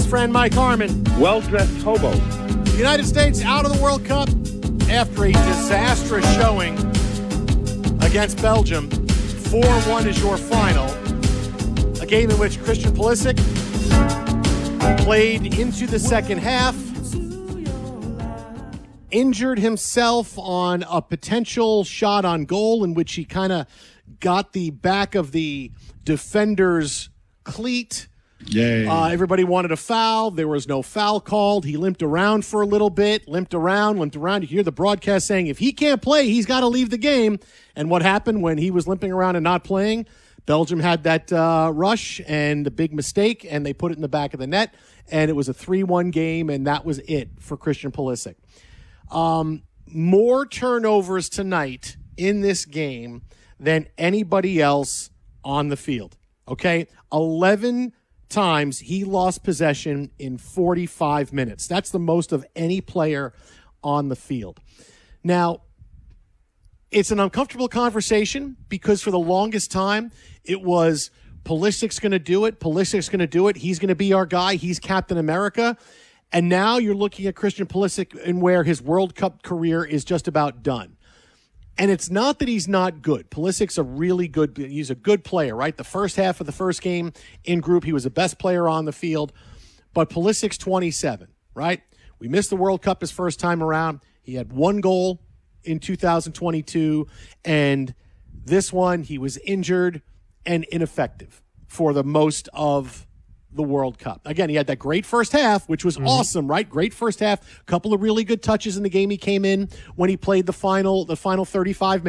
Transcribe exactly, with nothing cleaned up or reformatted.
best friend, Mike Harmon. Well-dressed hobo. The United States out of the World Cup after a disastrous showing against Belgium. four one is your final. A game in which Christian Pulisic played into the second half, injured himself on a potential shot on goal in which he kind of got the back of the defender's cleat. Yay. Uh, everybody wanted a foul. There was no foul called. He limped around for a little bit, limped around, limped around. You hear the broadcast saying, if he can't play, he's got to leave the game. And what happened when he was limping around and not playing? Belgium had that uh, rush and the big mistake, and they put it in the back of the net, and it was a three one game, and that was it for Christian Pulisic. Um, more turnovers tonight in this game than anybody else on the field, okay? eleven times he lost possession in forty-five minutes. That's the most of any player on the field. Now, it's an uncomfortable conversation because for the longest time, it was Pulisic's going to do it. Pulisic's going to do it. He's going to be our guy. He's Captain America. And now you're looking at Christian Pulisic and where his World Cup career is just about done. And it's not that he's not good. Pulisic's a really good, he's a good player, right? The first half of the first game in group, he was the best player on the field. But Pulisic's twenty-seven, right? We missed the World Cup his first time around. He had one goal in two thousand twenty-two. And this one, he was injured and ineffective for the most of the World Cup. Again, he had that great first half, which was mm-hmm. awesome, right? Great first half. A couple of really good touches in the game he came in when he played the final, the final thirty-five minutes.